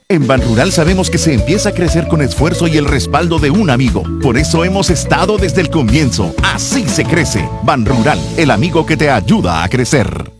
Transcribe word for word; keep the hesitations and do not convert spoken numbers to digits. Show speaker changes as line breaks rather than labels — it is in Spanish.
En Banrural sabemos que se empieza a crecer con esfuerzo y el respaldo de un amigo. Por eso hemos estado desde el comienzo. Así se crece. Banrural, el amigo que te ayuda a crecer.